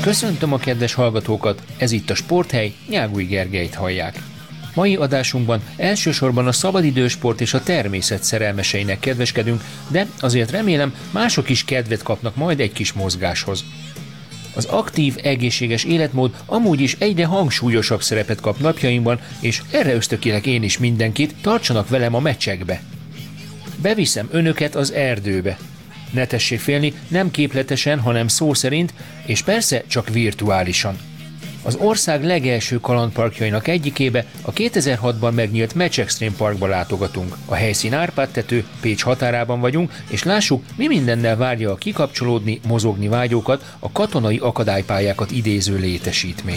Köszöntöm a kedves hallgatókat, ez itt a Sporthely, Nyágúj Gergelyt hallják. Mai adásunkban elsősorban a szabadidősport és a természet szerelmeseinek kedveskedünk, de azért remélem mások is kedvet kapnak majd egy kis mozgáshoz. Az aktív, egészséges életmód amúgy is egyre hangsúlyosabb szerepet kap napjainkban, és erre ösztökélek én is mindenkit, tartsanak velem a meccsekbe. Beviszem önöket az erdőbe. Ne tessék félni, nem képletesen, hanem szó szerint, és persze csak virtuálisan. Az ország legelső kalandparkjainak egyikébe, a 2006-ban megnyílt Match Extreme Parkba látogatunk. A helyszín Árpád-tető, Pécs határában vagyunk, és lássuk, mi mindennel várja a kikapcsolódni, mozogni vágyókat, a katonai akadálypályákat idéző létesítmény.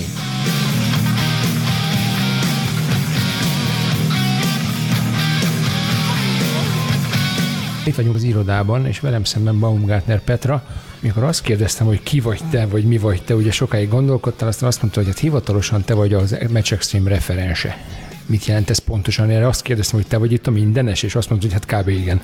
Itt vagyunk az irodában, és velem szemben Baumgartner Petra. Mikor azt kérdeztem, hogy ki vagy te, vagy mi vagy te, ugye sokáig gondolkodtál, aztán azt mondta, hogy hát hivatalosan te vagy az Match Extreme referense. Mit jelent ez pontosan? Erre azt kérdeztem, hogy te vagy itt a mindenes, és azt mondta, hogy hát kb. Igen.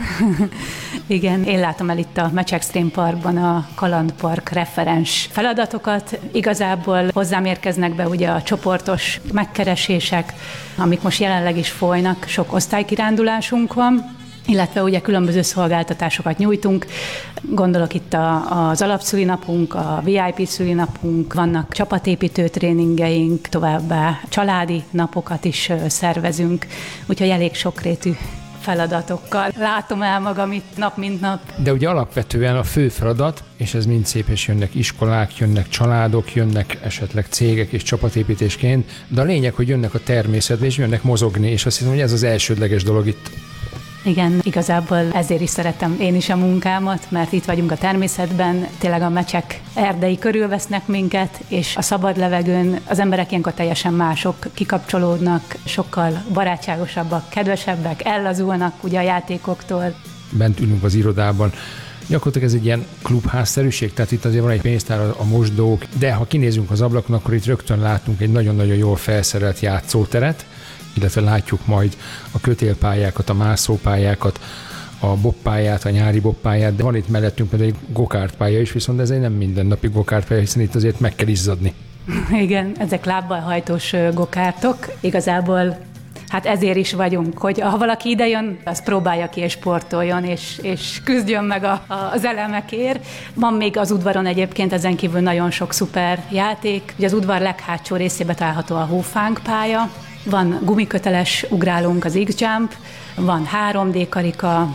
Igen, én látom el itt a Match Extreme Parkban a kalandpark referens feladatokat. Igazából hozzám érkeznek be ugye a csoportos megkeresések, amik most jelenleg is folynak, sok osztálykirándulásunk van, illetve ugye különböző szolgáltatásokat nyújtunk. Gondolok itt az alapszülinapunk, a VIP szülinapunk, vannak csapatépítő tréningeink, továbbá családi napokat is szervezünk, úgyhogy elég sokrétű feladatokkal látom el magam itt nap mint nap. De ugye alapvetően a fő feladat, és ez mind szép, és jönnek iskolák, jönnek családok, jönnek esetleg cégek és csapatépítésként, de a lényeg, hogy jönnek a természetbe, és jönnek mozogni, és azt hiszem, hogy ez az elsődleges dolog itt. Igen, igazából ezért is szeretem én is a munkámat, mert itt vagyunk a természetben, tényleg a mecsek erdei körülvesznek minket, és a szabad levegőn az emberek ilyenkor teljesen mások, kikapcsolódnak, sokkal barátságosabbak, kedvesebbek, ellazulnak ugye a játékoktól. Bent ülünk az irodában. Gyakorlatilag ez egy ilyen klubházszerűség, tehát itt azért van egy pénztár, a mosdók, de ha kinézünk az ablakon, akkor itt rögtön látunk egy nagyon-nagyon jól felszerelt játszóteret, illetve látjuk majd a kötélpályákat, a mászópályákat, a bobpályát, a nyári bobpályát, de van itt mellettünk például egy gokártpálya is, viszont ez egy nem mindennapi gokártpálya, hiszen itt azért meg kell izzadni. Igen, ezek lábbal hajtós gokártok. Igazából hát ezért is vagyunk, hogy ha valaki idejön, az próbálja ki és sportoljon, és küzdjön meg az elemekért. Van még az udvaron egyébként ezen kívül nagyon sok szuper játék. Ugye az udvar leghátsó részében található a hófánkpálya, van gumiköteles ugrálónk, az X-Jump, van 3D karika,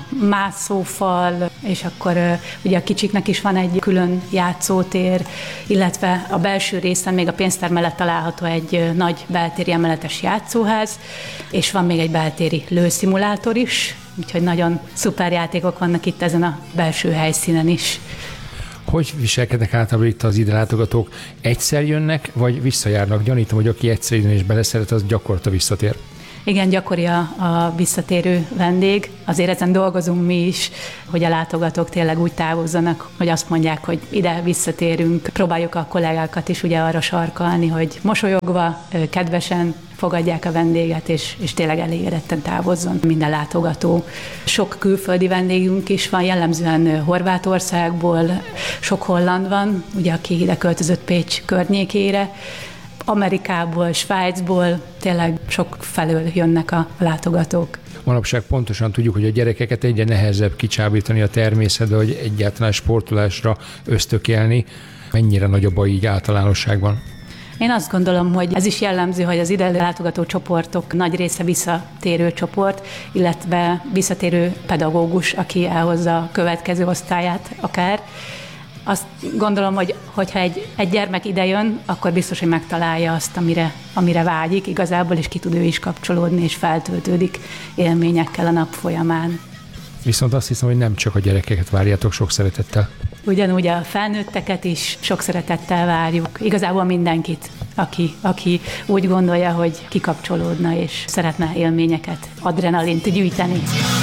mászófal, és akkor ugye a kicsiknek is van egy külön játszótér, illetve a belső részen még a pénztár mellett található egy nagy beltéri emeletes játszóház, és van még egy beltéri lőszimulátor is, úgyhogy nagyon szuper játékok vannak itt ezen a belső helyszínen is. Hogy viselkednek általában itt az ide látogatók? Egyszer jönnek, vagy visszajárnak? Gyanítom, hogy aki egyszer jön és beleszeret, az gyakorta visszatér. Igen, gyakori a visszatérő vendég. Azért ezen dolgozunk mi is, hogy a látogatók tényleg úgy távozzanak, hogy azt mondják, hogy ide visszatérünk. Próbáljuk a kollégákat is ugye arra sarkalni, hogy mosolyogva, kedvesen fogadják a vendéget, és tényleg elégedetten távozzon minden látogató. Sok külföldi vendégünk is van, jellemzően Horvátországból, sok holland van, ugye, aki ide költözött Pécs környékére, Amerikából, Svájcból, tényleg sok felől jönnek a látogatók. Manapság pontosan tudjuk, hogy a gyerekeket egyre nehezebb kicsábítani a természetbe, hogy egyáltalán sportolásra ösztökélni. Mennyire nagy a baj így általánosságban? Én azt gondolom, hogy ez is jellemző, hogy az ide látogató csoportok nagy része visszatérő csoport, illetve visszatérő pedagógus, aki elhozza a következő osztályát akár. Azt gondolom, hogy hogyha egy gyermek idejön, akkor biztos, hogy megtalálja azt, amire vágyik igazából, és ki tud ő is kapcsolódni, és feltöltődik élményekkel a nap folyamán. Viszont azt hiszem, hogy nem csak a gyerekeket várjátok sok szeretettel. Ugyanúgy a felnőtteket is sok szeretettel várjuk. Igazából mindenkit, aki úgy gondolja, hogy kikapcsolódna, és szeretne élményeket, adrenalint gyűjteni.